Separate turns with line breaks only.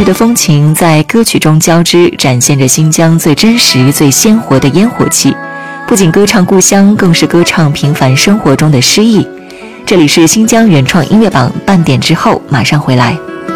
郁的风情在歌曲中交织，展现着新疆最真实、最鲜活的烟火气。不仅歌唱故乡，更是歌唱平凡生活中的诗意。这里是新疆原创音乐榜，半点之后马上回来。